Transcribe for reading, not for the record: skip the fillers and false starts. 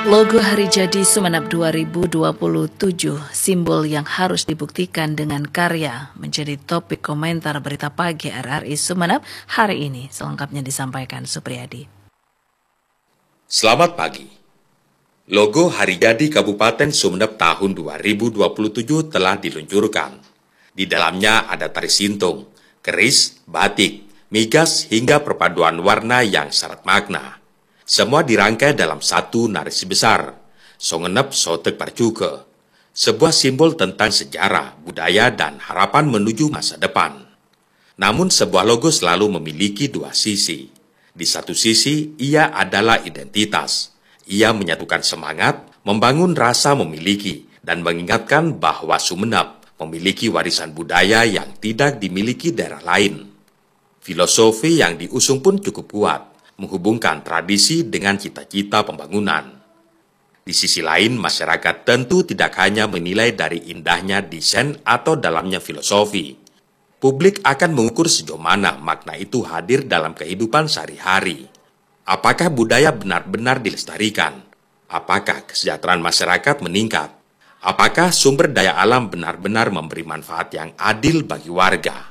Logo Hari Jadi Sumeneb 2027, simbol yang harus dibuktikan dengan karya, menjadi topik komentar berita pagi RRI Sumeneb hari ini. Selengkapnya disampaikan Supriyadi. Selamat pagi. Logo Hari Jadi Kabupaten Sumeneb tahun 2027 telah diluncurkan. Di dalamnya ada tari sintung, keris, batik, migas hingga perpaduan warna yang syarat makna. Semua dirangkai dalam satu narasi besar, Songenep Sotek Parcuke, sebuah simbol tentang sejarah, budaya, dan harapan menuju masa depan. Namun sebuah logo selalu memiliki dua sisi. Di satu sisi, ia adalah identitas. Ia menyatukan semangat, membangun rasa memiliki, dan mengingatkan bahwa Sumeneb memiliki warisan budaya yang tidak dimiliki daerah lain. Filosofi yang diusung pun cukup kuat, menghubungkan tradisi dengan cita-cita pembangunan. Di sisi lain, masyarakat tentu tidak hanya menilai dari indahnya desain atau dalamnya filosofi. Publik akan mengukur sejauh mana makna itu hadir dalam kehidupan sehari-hari. Apakah budaya benar-benar dilestarikan? Apakah kesejahteraan masyarakat meningkat? Apakah sumber daya alam benar-benar memberi manfaat yang adil bagi warga?